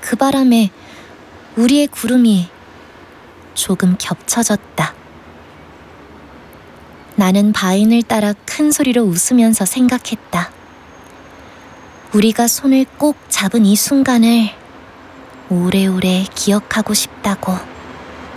그 바람에 우리의 구름이 조금 겹쳐졌다. 나는 바인을 따라 큰 소리로 웃으면서 생각했다. 우리가 손을 꼭 잡은 이 순간을 오래오래 기억하고 싶다고.